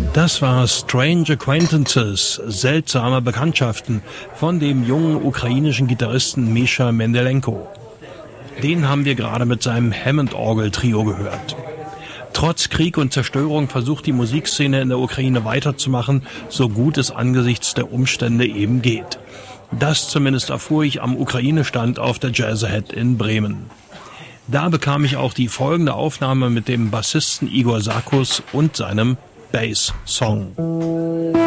Das war Strange Acquaintances, seltsame Bekanntschaften von dem jungen ukrainischen Gitarristen Misha Mendelenko. Den haben wir gerade mit seinem Hammond-Orgel-Trio gehört. Trotz Krieg und Zerstörung versucht die Musikszene in der Ukraine weiterzumachen, so gut es angesichts der Umstände eben geht. Das zumindest erfuhr ich am Ukraine-Stand auf der Jazz Ahead in Bremen. Da bekam ich auch die folgende Aufnahme mit dem Bassisten Igor Sarkus und seinem Bass-Song.